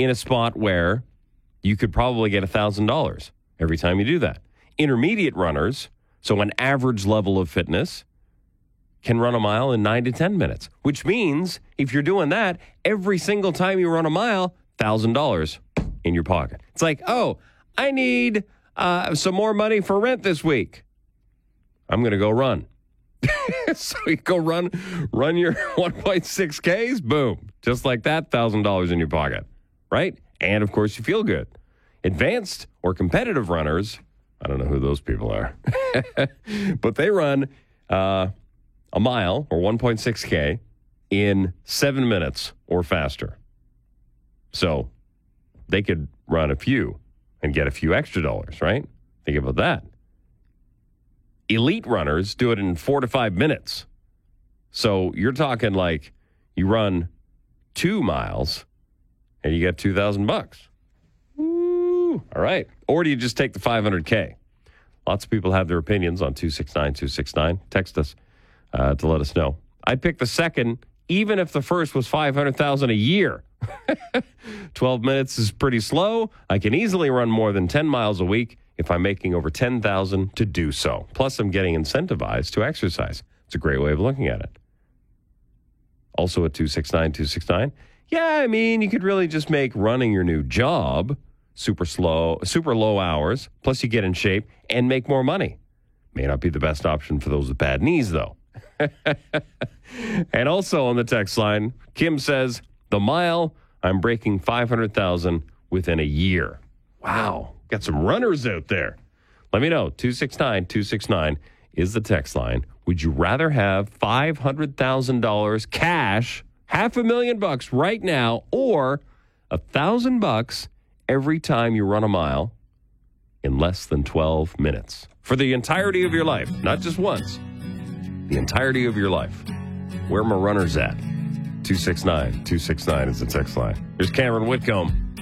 in a spot where you could probably get $1,000 every time you do that. Intermediate runners, so an average level of fitness, can run a mile in 9 to 10 minutes, which means if you're doing that, every single time you run a mile, $1,000 in your pocket. It's like, oh, I need some more money for rent this week. I'm going to go run. So you go run your 1.6Ks, boom. Just like that, $1,000 in your pocket, right? And, of course, you feel good. Advanced or competitive runners, I don't know who those people are, but they run a mile or 1.6K in 7 minutes or faster. So they could run a few and get a few extra dollars, right? Think about that. Elite runners do it in 4 to 5 minutes. So you're talking like you run 2 miles and you get $2,000. Woo! All right. Or do you just take the 500K? Lots of people have their opinions on 269-269. Text us to let us know. I'd pick the second, even if the first was $500,000 a year. 12 minutes is pretty slow. I can easily run more than 10 miles a week if I'm making over $10,000 to do so. Plus, I'm getting incentivized to exercise. It's a great way of looking at it. Also at 269-269. Yeah, I mean, you could really just make running your new job super low hours. Plus, you get in shape and make more money. May not be the best option for those with bad knees, though. And also on the text line, Kim says, the mile, I'm breaking $500,000 within a year. Wow. Got some runners out there. Let me know. 269-269 is the text line. Would you rather have $500,000 cash, $500,000 right now, or $1,000 every time you run a mile in less than 12 minutes for the entirety of your life? Not just once. The entirety of your life. Where are my runners at? 269-269 is the text line. Here's Cameron Whitcomb.